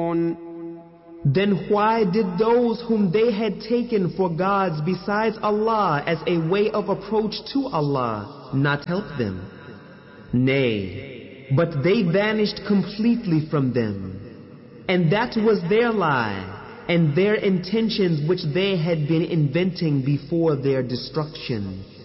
Then why did those whom they had taken for gods besides Allah as a way of approach to Allah not help them? Nay, but they vanished completely from them. And that was their lie and their intentions which they had been inventing before their destruction.